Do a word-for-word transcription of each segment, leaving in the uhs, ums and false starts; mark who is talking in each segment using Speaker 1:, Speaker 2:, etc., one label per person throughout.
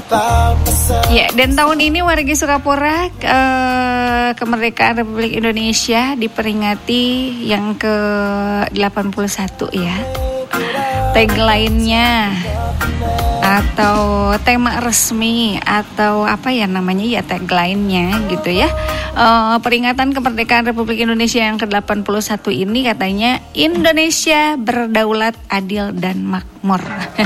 Speaker 1: Ya, dan tahun ini warga Sukapura eh, kemerdekaan Republik Indonesia diperingati yang ke delapan puluh satu ya. Tagline-nya atau tema resmi atau apa ya namanya ya tagline-nya gitu ya. Uh, peringatan kemerdekaan Republik Indonesia yang ke delapan puluh satu ini katanya Indonesia berdaulat, adil dan makmur.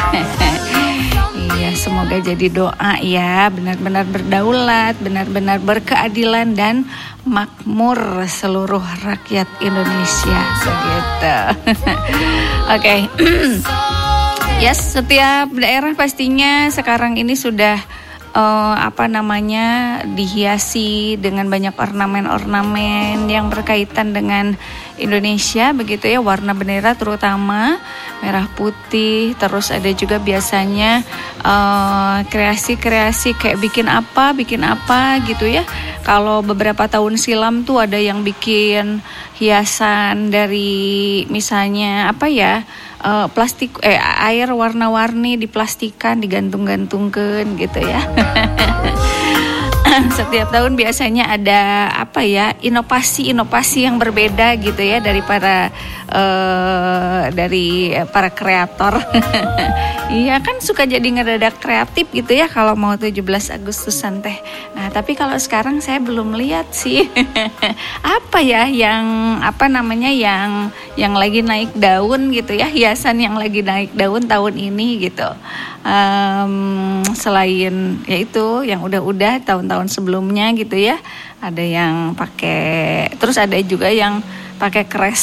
Speaker 1: Iya, semoga jadi doa ya, benar-benar berdaulat, benar-benar berkeadilan dan makmur seluruh rakyat Indonesia begitu. Oke. Yes, setiap daerah pastinya sekarang ini sudah uh, apa namanya dihiasi dengan banyak ornamen-ornamen yang berkaitan dengan Indonesia begitu ya, warna bendera terutama merah putih. Terus ada juga biasanya uh, kreasi-kreasi kayak bikin apa, bikin apa gitu ya. Kalau beberapa tahun silam tuh ada yang bikin hiasan dari misalnya apa ya, uh, plastik eh air warna-warni diplastikan digantung-gantungkan gitu ya. Setiap tahun biasanya ada apa ya, inovasi-inovasi yang berbeda gitu ya dari para uh, dari para kreator. Iya kan suka jadi ngedadak kreatif gitu ya kalau mau tujuh belas Agustusan teh. Nah, tapi kalau sekarang saya belum lihat sih. Apa ya yang apa namanya yang yang lagi naik daun gitu ya, hiasan yang lagi naik daun tahun ini gitu. Um, selain yaitu yang udah-udah tahun-tahun sebelumnya gitu ya, ada yang pakai, terus ada juga yang pakai kres